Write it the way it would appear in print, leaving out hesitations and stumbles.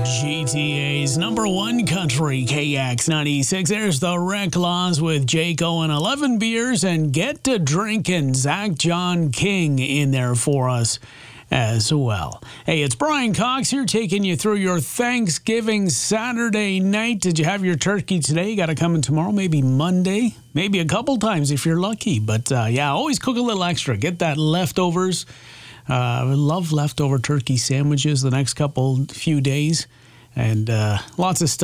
GTA's number one country, KX96. There's the Rec Laws with Jake Owen. 11 beers and get to drinking. Zach John King in there for us as well. Hey, it's Brian Cox here taking you through your Thanksgiving Saturday night. Did you have your turkey today? You got to come in tomorrow, maybe Monday, maybe a couple times if you're lucky. But yeah, always cook a little extra. Get that leftovers. I love leftover turkey sandwiches the next few days, and lots of stuff.